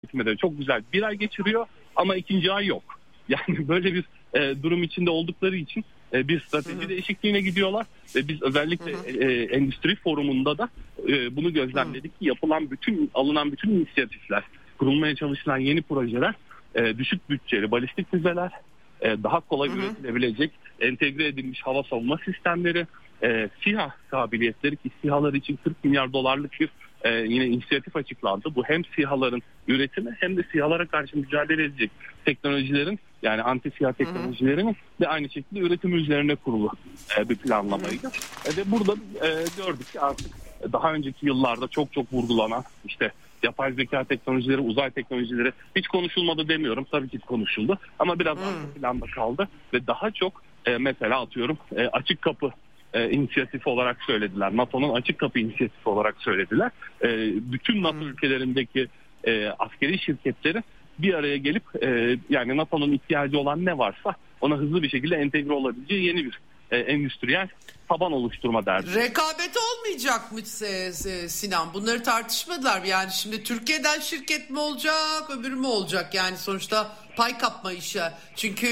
eğitimde çok güzel bir ay geçiriyor ama ikinci ay yok. Yani böyle bir durum içinde oldukları için bir strateji değişikliğine gidiyorlar ve biz özellikle endüstri forumunda da bunu gözlemledik ki alınan bütün inisiyatifler, kurulmaya çalışılan yeni projeler düşük bütçeli balistik füzeler, daha kolay üretilebilecek entegre edilmiş hava savunma sistemleri, SİHA kabiliyetleri ki SİHA'lar için 40 milyar dolarlık bir yine inisiyatif açıklandı. Bu hem SİHA'ların üretimi hem de SİHA'lara karşı mücadele edecek teknolojilerin yani anti SİHA teknolojilerinin de aynı şekilde üretimi üzerine kurulu bir planlamaydı. Ve burada gördük ki artık daha önceki yıllarda çok vurgulanan işte yapay zeka teknolojileri, uzay teknolojileri hiç konuşulmadı demiyorum. Tabii ki konuşuldu ama biraz arka planda kaldı ve daha çok mesela atıyorum açık kapı inisiyatifi olarak söylediler. NATO'nun açık kapı inisiyatifi olarak söylediler. Bütün NATO ülkelerindeki askeri şirketleri bir araya gelip yani NATO'nun ihtiyacı olan ne varsa ona hızlı bir şekilde entegre olabileceği yeni bir endüstriyel taban oluşturma derdi. Rekabet olmayacak mı Sinan? Bunları tartışmadılar. Yani şimdi Türkiye'den şirket mi olacak, öbürü mü olacak? Yani sonuçta pay kapma işi. Çünkü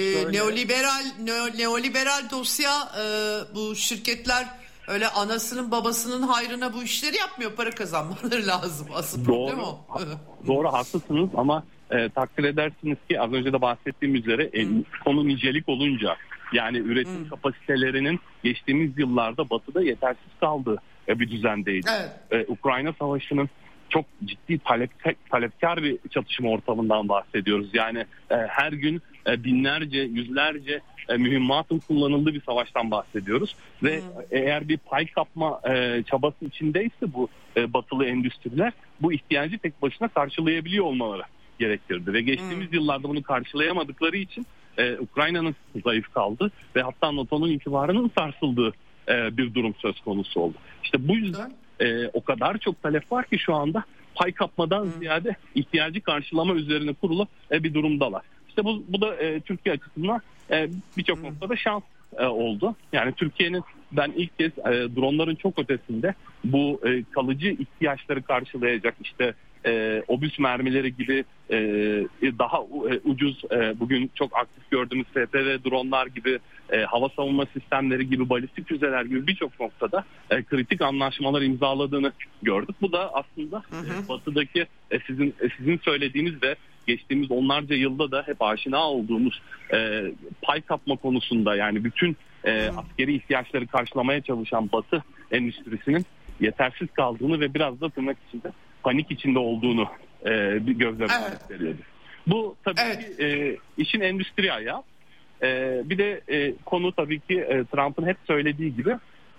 neoliberal dosya bu şirketler öyle anasının babasının hayrına bu işleri yapmıyor. Para kazanmaları lazım. Asıl problem o. Doğru, haklısınız ama takdir edersiniz ki az önce de bahsettiğim üzere konu nicelik olunca yani üretim kapasitelerinin geçtiğimiz yıllarda Batı'da yetersiz kaldığı bir düzendeydi. Evet. Ukrayna Savaşı'nın çok ciddi talepkar bir çatışma ortamından bahsediyoruz. Yani her gün binlerce, yüzlerce mühimmatın kullanıldığı bir savaştan bahsediyoruz. Ve eğer bir pay kapma çabası içindeyse bu batılı endüstriler bu ihtiyacı tek başına karşılayabiliyor olmaları gerektirdi. Ve geçtiğimiz yıllarda bunu karşılayamadıkları için Ukrayna'nın zayıf kaldı ve hatta NATO'nun itibarının sarsıldığı bir durum söz konusu oldu. İşte bu yüzden o kadar çok talep var ki şu anda pay kapmadan ziyade ihtiyacı karşılama üzerine kurulu bir durumdalar. İşte bu da Türkiye açısından birçok noktada şans oldu. Yani Türkiye'nin ben ilk kez dronların çok ötesinde bu kalıcı ihtiyaçları karşılayacak işte obüs mermileri gibi daha ucuz bugün çok aktif gördüğümüz FPV dronlar gibi hava savunma sistemleri gibi balistik füzeler gibi birçok noktada kritik anlaşmalar imzaladığını gördük. Bu da aslında batıdaki sizin söylediğiniz ve geçtiğimiz onlarca yılda da hep aşina olduğumuz pay kapma konusunda yani bütün askeri ihtiyaçları karşılamaya çalışan Batı endüstrisinin yetersiz kaldığını ve biraz da tırnak içinde panik içinde olduğunu bir gözlem gösteriyordu. Bu tabii ki işin endüstri ayağı. Bir de konu tabii ki Trump'ın hep söylediği gibi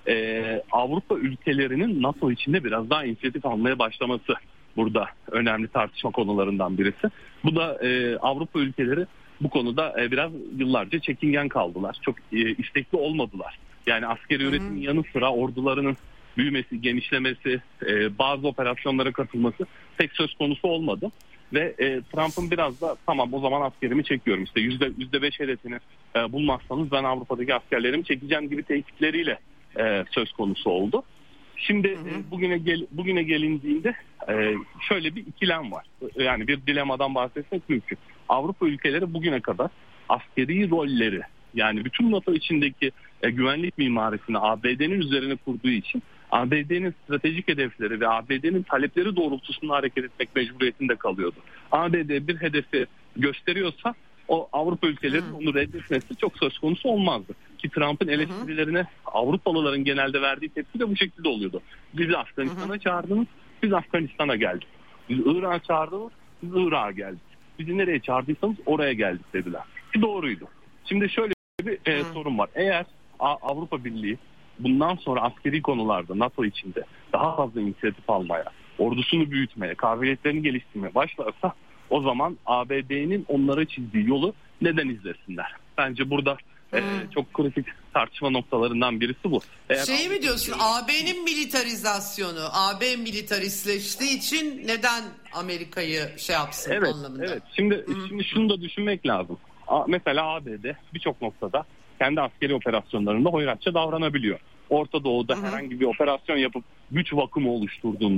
Avrupa ülkelerinin NATO içinde biraz daha inisiyatif almaya başlaması burada önemli tartışma konularından birisi. Bu da Avrupa ülkeleri bu konuda biraz yıllarca çekingen kaldılar. Çok istekli olmadılar. Yani askeri üretimin yanı sıra ordularının büyümesi, genişlemesi, bazı operasyonlara katılması pek söz konusu olmadı. Ve Trump'ın biraz da tamam o zaman askerimi çekiyorum işte %5 hedefini bulmazsanız ben Avrupa'daki askerlerimi çekeceğim gibi tehditleriyle söz konusu oldu. Şimdi bugüne gelindiğinde şöyle bir ikilem var. Yani bir dilemadan bahsetmek mümkün. Avrupa ülkeleri bugüne kadar askeri rolleri yani bütün NATO içindeki güvenlik mimarisini ABD'nin üzerine kurduğu için ABD'nin stratejik hedefleri ve ABD'nin talepleri doğrultusunda hareket etmek mecburiyetinde kalıyordu. ABD bir hedefi gösteriyorsa o Avrupa ülkelerinin onu reddetmesi çok söz konusu olmazdı. Ki Trump'ın eleştirilerine Avrupalıların genelde verdiği tepki de bu şekilde oluyordu. Bizi Afganistan'a çağırdınız, biz Afganistan'a geldik. Bizi Irak'a çağırdınız, biz Irak'a geldik. Bizi nereye çağırdıysanız oraya geldik dediler. Ki doğruydu. Şimdi şöyle bir sorun var. Eğer Avrupa Birliği bundan sonra askeri konularda NATO içinde daha fazla inisiyatif almaya, ordusunu büyütmeye, kabiliyetlerini geliştirmeye başlarsa o zaman ABD'nin onlara çizdiği yolu neden izlesinler? Bence burada çok kritik tartışma noktalarından birisi bu. Eğer mi diyorsun AB'nin militarizasyonu, AB militaristleştiği için neden Amerika'yı yapsın anlamında? Evet. Şimdi şunu da düşünmek lazım. Mesela ABD birçok noktada kendi askeri operasyonlarında hoyratça davranabiliyor. Orta Doğu'da herhangi bir operasyon yapıp güç vakumu oluşturduğunda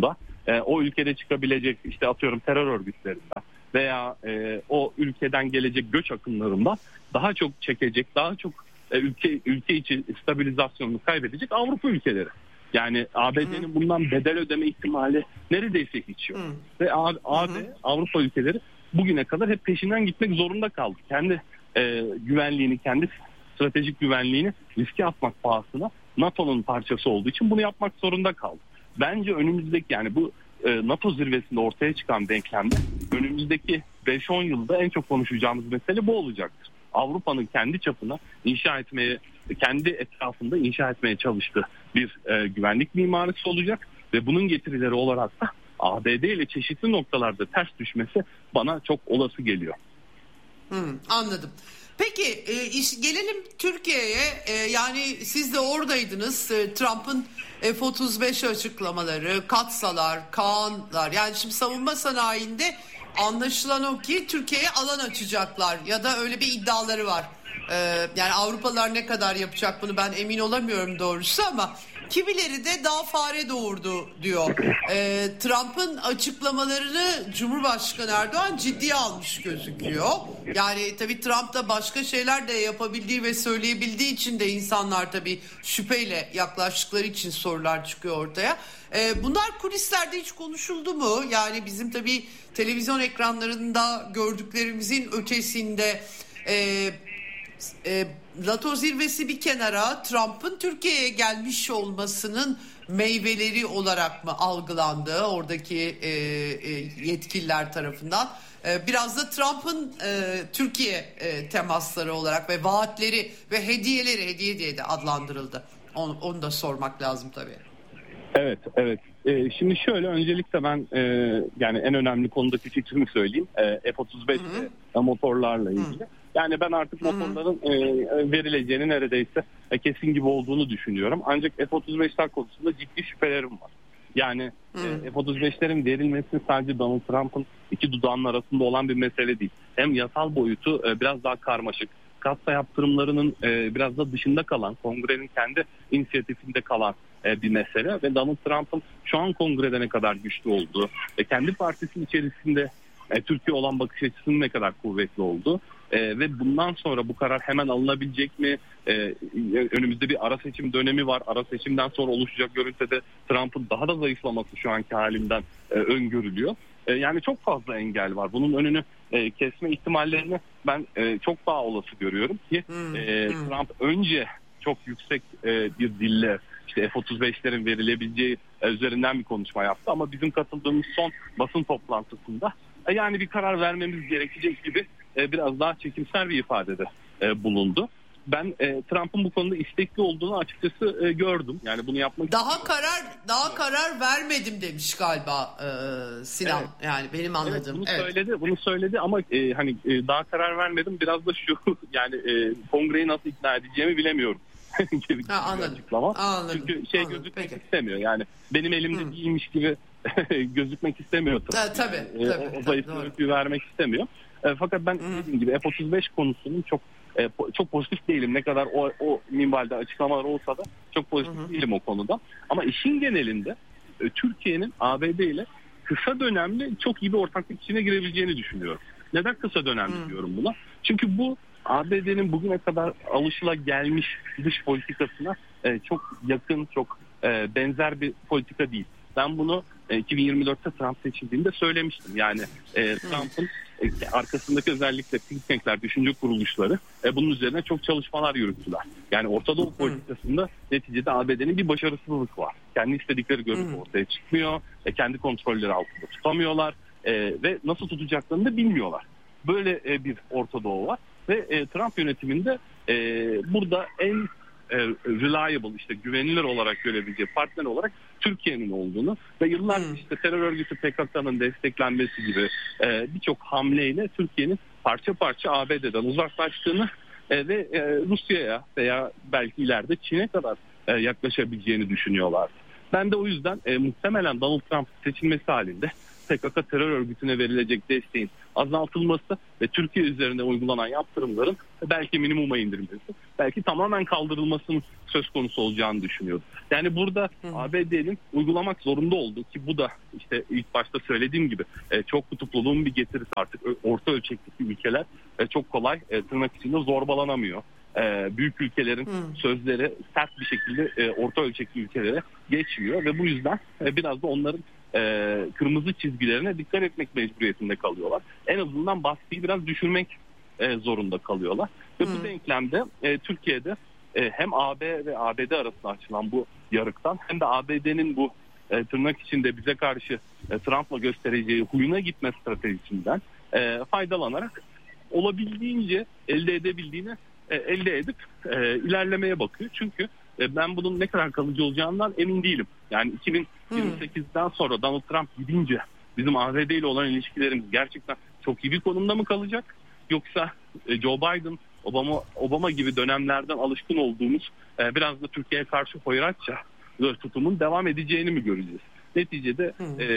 o ülkede çıkabilecek işte atıyorum terör örgütlerinden veya o ülkeden gelecek göç akımlarından daha çok çekecek, daha çok ülke içi stabilizasyonunu kaybedecek Avrupa ülkeleri. Yani ABD'nin bundan bedel ödeme ihtimali neredeyse hiç yok. Ve Avrupa ülkeleri bugüne kadar hep peşinden gitmek zorunda kaldı. Kendi güvenliğini, kendi stratejik güvenliğini riske atmak pahasına NATO'nun parçası olduğu için bunu yapmak zorunda kaldı. Bence önümüzdeki yani bu NATO zirvesinde ortaya çıkan denklemde önümüzdeki 5-10 yılda en çok konuşacağımız mesele bu olacaktır. Avrupa'nın kendi çapına inşa etmeye, kendi etrafında inşa etmeye çalıştığı bir güvenlik mimarisi olacak ve bunun getirileri olarak da ABD ile çeşitli noktalarda ters düşmesi bana çok olası geliyor. Anladım. Peki gelelim Türkiye'ye. Yani siz de oradaydınız. Trump'ın F-35 açıklamaları, Katsalar, Kaanlar. Yani şimdi savunma sanayinde anlaşılan o ki Türkiye'ye alan açacaklar ya da öyle bir iddiaları var. Yani Avrupalılar ne kadar yapacak bunu ben emin olamıyorum doğrusu ama kimileri de daha fare doğurdu diyor. Trump'ın açıklamalarını Cumhurbaşkanı Erdoğan ciddiye almış gözüküyor. Yani tabii Trump da başka şeyler de yapabildiği ve söyleyebildiği için de insanlar tabii şüpheyle yaklaştıkları için sorular çıkıyor ortaya. Bunlar kulislerde hiç konuşuldu mu? Yani bizim tabii televizyon ekranlarında gördüklerimizin ötesinde NATO zirvesi bir kenara, Trump'ın Türkiye'ye gelmiş olmasının meyveleri olarak mı algılandı oradaki yetkililer tarafından? Biraz da Trump'ın Türkiye temasları olarak ve vaatleri ve hediye diye de adlandırıldı. Onu da sormak lazım tabii. Evet. Şimdi şöyle öncelikle ben yani en önemli konudaki fikrimi söyleyeyim. F-35 motorlarla ilgili. Yani ben artık motorların verileceğini neredeyse kesin gibi olduğunu düşünüyorum. Ancak F-35'ler konusunda ciddi şüphelerim var. Yani F-35'lerin verilmesi sadece Donald Trump'ın iki dudağının arasında olan bir mesele değil. Hem yasal boyutu biraz daha karmaşık. Katsa yaptırımlarının biraz da dışında kalan, kongrenin kendi inisiyatifinde kalan bir mesele. Ve Donald Trump'ın şu an kongrede ne kadar güçlü olduğu, kendi partisinin içerisinde Türkiye olan bakış açısının ne kadar kuvvetli olduğu ve bundan sonra bu karar hemen alınabilecek mi? Önümüzde bir ara seçim dönemi var. Ara seçimden sonra oluşacak görüntüde Trump'ın daha da zayıflaması şu anki halinden öngörülüyor. Yani çok fazla engel var. Bunun önünü kesme ihtimallerini ben çok daha olası görüyorum ki Trump önce çok yüksek bir dille işte F-35'lerin verilebileceği üzerinden bir konuşma yaptı ama bizim katıldığımız son basın toplantısında yani bir karar vermemiz gerekecek gibi biraz daha çekimser bir ifadede bulundu. Ben Trump'ın bu konuda istekli olduğunu açıkçası gördüm. Yani bunu yapmak karar vermedim demiş galiba Sinan. Evet. Yani benim anladığım. Bunu söyledi ama hani daha karar vermedim. Biraz da şu yani kongreyi nasıl ikna edeceğimi bilemiyorum. Anladım. Çünkü gözükmek istemiyor. Yani benim elimde değilmiş gibi gözükmek istemiyor. Tabii. O zayıf görüntüyü vermek istemiyor. Fakat ben dediğim gibi F-35 konusunun çok pozitif değilim. Ne kadar o minvalde açıklamalar olsa da çok pozitif değilim o konuda. Ama işin genelinde Türkiye'nin ABD ile kısa dönemli çok iyi bir ortaklık içine girebileceğini düşünüyorum. Neden kısa dönemli diyorum buna? Çünkü bu ABD'nin bugüne kadar alışılagelmiş dış politikasına çok yakın, çok benzer bir politika değil. Ben bunu 2024'te Trump seçildiğinde söylemiştim. Yani Trump'ın arkasındaki özellikle think tank'ler, düşünce kuruluşları bunun üzerine çok çalışmalar yürüttüler. Yani Orta Doğu politikasında neticede ABD'nin bir başarısızlık var. Kendi istedikleri görüntü ortaya çıkmıyor. Kendi kontrolleri altında tutamıyorlar. Ve nasıl tutacaklarını da bilmiyorlar. Böyle bir Orta Doğu var. Ve Trump yönetiminde burada en reliable işte güvenilir olarak görebileceği partner olarak Türkiye'nin olduğunu ve yıllardır işte terör örgütü PKK'nın desteklenmesi gibi birçok hamleyle Türkiye'nin parça parça ABD'den uzaklaştığını ve Rusya'ya veya belki ileride Çin'e kadar yaklaşabileceğini düşünüyorlar. Ben de o yüzden muhtemelen Donald Trump seçilmesi halinde PKK terör örgütüne verilecek desteğin azaltılması ve Türkiye üzerine uygulanan yaptırımların belki minimuma indirilmesi, belki tamamen kaldırılmasının söz konusu olacağını düşünüyorum. Yani burada ABD'nin uygulamak zorunda olduğu, ki bu da işte ilk başta söylediğim gibi çok kutupluluğun bir getirisi, artık orta ölçekli ülkeler çok kolay tırnak içinde zorbalanamıyor. Büyük ülkelerin sözleri sert bir şekilde orta ölçekli ülkelere geçmiyor ve bu yüzden biraz da onların kırmızı çizgilerine dikkat etmek mecburiyetinde kalıyorlar. En azından baskıyı biraz düşürmek zorunda kalıyorlar. Ve bu denklemde Türkiye'de hem AB ve ABD arasında açılan bu yarıktan hem de ABD'nin bu tırnak içinde bize karşı Trump'la göstereceği huyuna gitme stratejisinden faydalanarak olabildiğince elde edebildiğini elde edip ilerlemeye bakıyor. Çünkü ben bunun ne kadar kalıcı olacağından emin değilim. Yani 2028'den sonra Donald Trump gidince bizim ABD ile olan ilişkilerimiz gerçekten çok iyi bir konumda mı kalacak? Yoksa Joe Biden, Obama gibi dönemlerden alışkın olduğumuz biraz da Türkiye'ye karşı hoyratça tutumun devam edeceğini mi göreceğiz? Neticede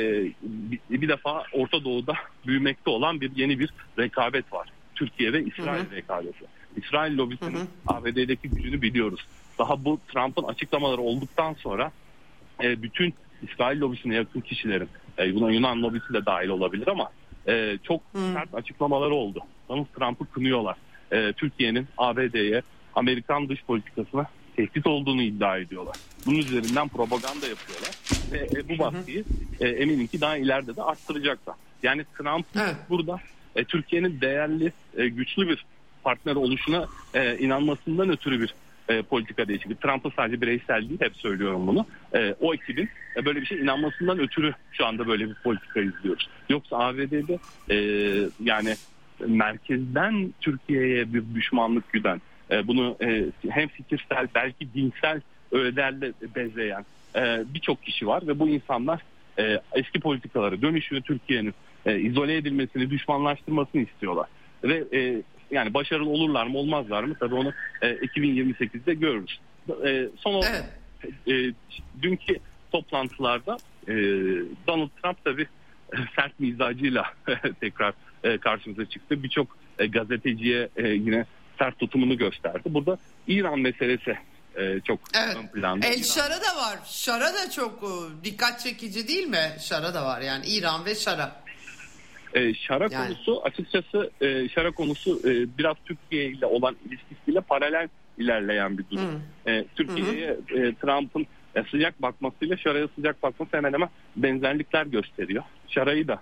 bir defa Orta Doğu'da büyümekte olan yeni bir rekabet var. Türkiye ve İsrail rekabeti. İsrail lobisinin ABD'deki gücünü biliyoruz. Daha bu Trump'ın açıklamaları olduktan sonra bütün İsrail lobisine yakın kişilerin, buna Yunan lobisi de dahil olabilir ama çok sert açıklamaları oldu. Donald Trump'ı kınıyorlar. Türkiye'nin ABD'ye, Amerikan dış politikasına tehdit olduğunu iddia ediyorlar. Bunun üzerinden propaganda yapıyorlar. Ve bu baskıyı eminim ki daha ileride de arttıracaklar. Yani Trump burada Türkiye'nin değerli, güçlü bir partner oluşuna inanmasından ötürü bir politika değişikliği. Trump'ın sadece bireysel değil, hep söylüyorum bunu. O ekibin böyle bir şey inanmasından ötürü şu anda böyle bir politika izliyoruz. Yoksa ABD'de yani merkezden Türkiye'ye bir düşmanlık güden, bunu hem fikirsel belki dinsel öğelerle bezleyen birçok kişi var ve bu insanlar eski politikaları dönüşünü, Türkiye'nin izole edilmesini, düşmanlaştırmasını istiyorlar. Ve yani başarılı olurlar mı olmazlar mı? Tabii onu 2028'de görürüz. Son olarak dünkü toplantılarda Donald Trump tabii sert mizacıyla tekrar karşımıza çıktı. Birçok gazeteciye yine sert tutumunu gösterdi. Burada İran meselesi çok ön planda. Şara da var. Şara da çok dikkat çekici değil mi? Şara da var yani, İran ve Şara. Şara konusu açıkçası Şara konusu biraz Türkiye ile olan ilişkisiyle paralel ilerleyen bir durum. Türkiye'ye Trump'ın sıcak bakmasıyla Şara'ya sıcak bakması hemen hemen benzerlikler gösteriyor. Şara'yı da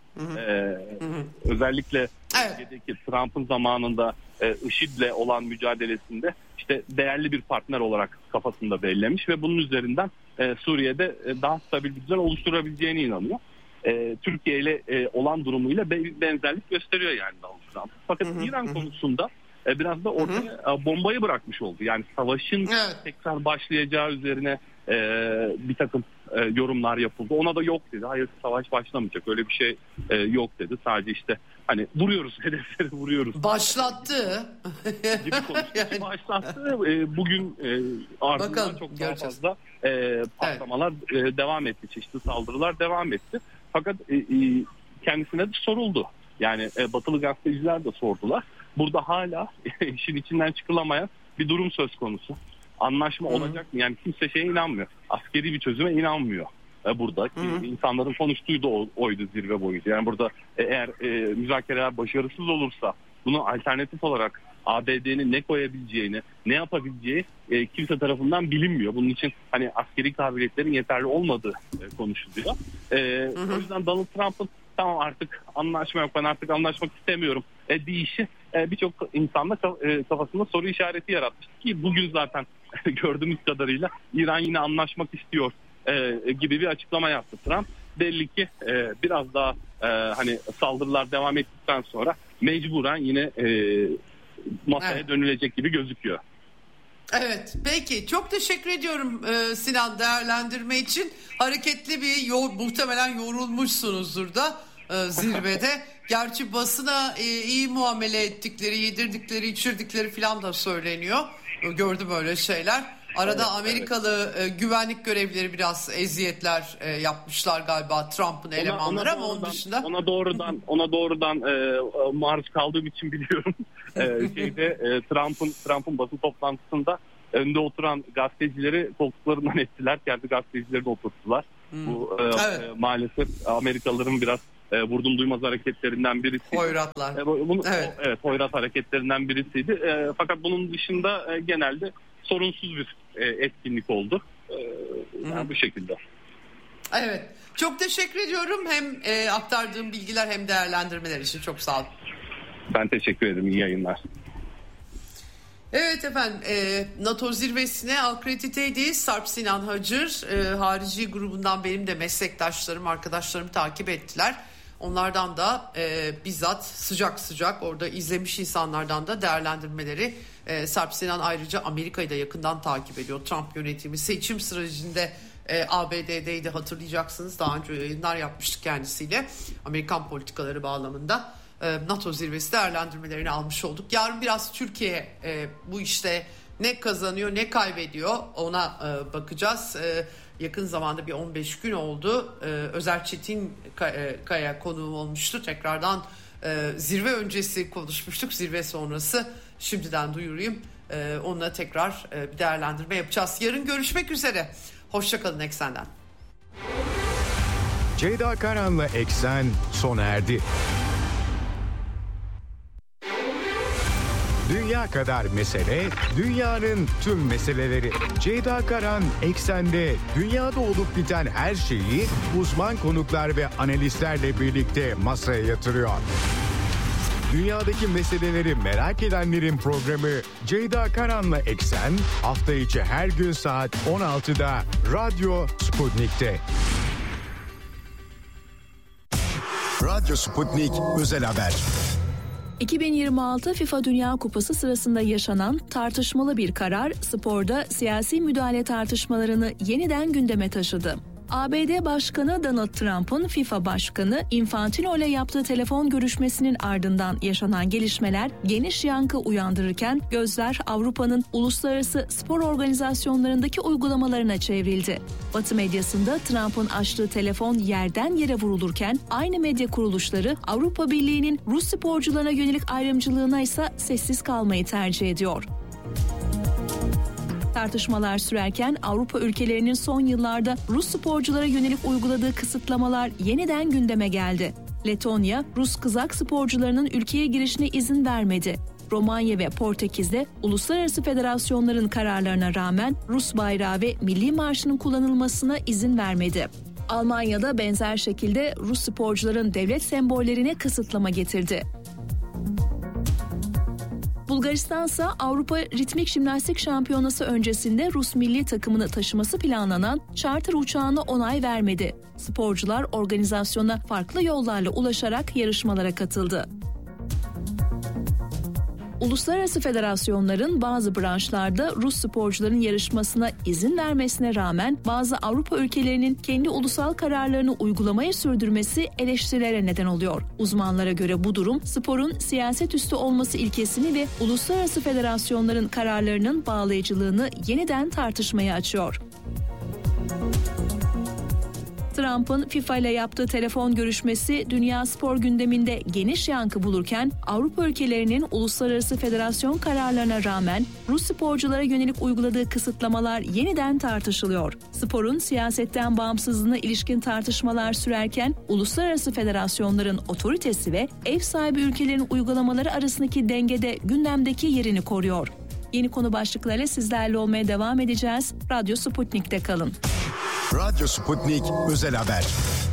özellikle Türkiye'deki Trump'ın zamanında IŞİD'le olan mücadelesinde işte değerli bir partner olarak kafasında bellemiş ve bunun üzerinden Suriye'de daha stabil bir düzen oluşturabileceğine inanıyor. Türkiye ile olan durumuyla benzerlik gösteriyor yani Donald Trump. Fakat İran konusunda biraz da ortaya bombayı bırakmış oldu. Yani savaşın tekrar başlayacağı üzerine bir takım yorumlar yapıldı. Ona da yok dedi. Hayır, savaş başlamayacak. Öyle bir şey yok dedi. Sadece işte hani vuruyoruz, hedefleri vuruyoruz. Başlattı. Gibi konuştu. Başlattı. Bugün ardından bakalım, çok daha fazla patlamalar devam etti. Çeşitli saldırılar devam etti. Fakat kendisine de soruldu. Yani batılı gazeteciler de sordular. Burada hala işin içinden çıkılamayan bir durum söz konusu. Anlaşma olacak mı? Yani kimse şeye inanmıyor. Askeri bir çözüme inanmıyor. Burada insanların konuştuğu da oydu zirve boyunca. Yani burada eğer müzakereler başarısız olursa bunu alternatif olarak ABD'nin ne koyabileceğini, ne yapabileceği kimse tarafından bilinmiyor. Bunun için hani askeri kabiliyetlerin yeterli olmadığı konuşuluyor. O yüzden Donald Trump'ın tamam artık anlaşma yok, ben artık anlaşmak istemiyorum deyişi birçok insanda kafasında soru işareti yaratmıştı ki bugün zaten gördüğümüz kadarıyla İran yine anlaşmak istiyor gibi bir açıklama yaptı Trump. Belli ki biraz daha hani saldırılar devam ettikten sonra mecburen yine masaya dönülecek gibi gözüküyor. Evet, peki çok teşekkür ediyorum Sinan değerlendirme için. Hareketli bir muhtemelen yorulmuşsunuzdur da zirvede. Gerçi basına iyi muamele ettikleri, yedirdikleri, içirdikleri falan da söyleniyor. Gördüm öyle şeyler. Arada Amerikalı güvenlik görevlileri biraz eziyetler yapmışlar galiba Trump'ın elemanları ama onun dışında. Ona doğrudan maruz kaldığım için biliyorum. Trump'ın basın toplantısında önde oturan gazetecileri koltuklarından ettiler. Kendi gazetecilerini oturttular. Bu maalesef Amerikalıların biraz vurdum duymaz hareketlerinden birisi. Hoyratlar. Evet, hoyrat hareketlerinden birisiydi. Fakat bunun dışında genelde sorunsuz bir etkinlik oldu. Yani bu şekilde. Evet. Çok teşekkür ediyorum. Hem aktardığım bilgiler hem değerlendirmeler için çok sağ olun. Ben teşekkür ederim. İyi yayınlar. Evet efendim, NATO zirvesine akrediteydi Sarp Sinan Hacır. Harici grubundan benim de meslektaşlarım, arkadaşlarım takip ettiler. Onlardan da bizzat sıcak orada izlemiş insanlardan da değerlendirmeleri. Sarp Sinan ayrıca Amerika'yı da yakından takip ediyor. Trump yönetimi seçim sürecinde ABD'deydi, hatırlayacaksınız. Daha önce yayınlar yapmıştık kendisiyle Amerikan politikaları bağlamında. NATO zirvesi değerlendirmelerini almış olduk. Yarın biraz Türkiye bu işte ne kazanıyor ne kaybediyor ona bakacağız. Yakın zamanda bir 15 gün oldu. Özer Çetinkaya konuğum olmuştu. Tekrardan zirve öncesi konuşmuştuk. Zirve sonrası şimdiden duyurayım. Onunla tekrar bir değerlendirme yapacağız. Yarın görüşmek üzere. Hoşçakalın Eksen'den. Ceyda Karan'la Eksen sona erdi. Dünya kadar mesele, dünyanın tüm meseleleri. Ceyda Karan Eksen'de dünyada olup biten her şeyi uzman konuklar ve analistlerle birlikte masaya yatırıyor. Dünyadaki meseleleri merak edenlerin programı Ceyda Karan'la Eksen hafta içi her gün saat 16'da Radyo Sputnik'te. Radyo Sputnik Özel Haber. 2026 FIFA Dünya Kupası sırasında yaşanan tartışmalı bir karar sporda siyasi müdahale tartışmalarını yeniden gündeme taşıdı. ABD Başkanı Donald Trump'ın FIFA Başkanı Infantino ile yaptığı telefon görüşmesinin ardından yaşanan gelişmeler geniş yankı uyandırırken gözler Avrupa'nın uluslararası spor organizasyonlarındaki uygulamalarına çevrildi. Batı medyasında Trump'ın açtığı telefon yerden yere vurulurken aynı medya kuruluşları Avrupa Birliği'nin Rus sporcularına yönelik ayrımcılığına ise sessiz kalmayı tercih ediyor. Tartışmalar sürerken Avrupa ülkelerinin son yıllarda Rus sporculara yönelik uyguladığı kısıtlamalar yeniden gündeme geldi. Letonya, Rus kızak sporcularının ülkeye girişine izin vermedi. Romanya ve Portekiz'de uluslararası federasyonların kararlarına rağmen Rus bayrağı ve milli marşının kullanılmasına izin vermedi. Almanya'da benzer şekilde Rus sporcuların devlet sembollerine kısıtlama getirdi. Bulgaristan ise Avrupa Ritmik Jimnastik Şampiyonası öncesinde Rus milli takımını taşıması planlanan charter uçağına onay vermedi. Sporcular organizasyona farklı yollarla ulaşarak yarışmalara katıldı. Uluslararası federasyonların bazı branşlarda Rus sporcuların yarışmasına izin vermesine rağmen bazı Avrupa ülkelerinin kendi ulusal kararlarını uygulamaya sürdürmesi eleştirilere neden oluyor. Uzmanlara göre bu durum sporun siyaset üstü olması ilkesini ve uluslararası federasyonların kararlarının bağlayıcılığını yeniden tartışmaya açıyor. Trump'ın FIFA ile yaptığı telefon görüşmesi dünya spor gündeminde geniş yankı bulurken Avrupa ülkelerinin uluslararası federasyon kararlarına rağmen Rus sporculara yönelik uyguladığı kısıtlamalar yeniden tartışılıyor. Sporun siyasetten bağımsızlığına ilişkin tartışmalar sürerken uluslararası federasyonların otoritesi ve ev sahibi ülkelerin uygulamaları arasındaki dengede gündemdeki yerini koruyor. Yeni konu başlıklarıyla sizlerle olmaya devam edeceğiz. Radyo Sputnik'te kalın. Radyo Sputnik Özel Haber.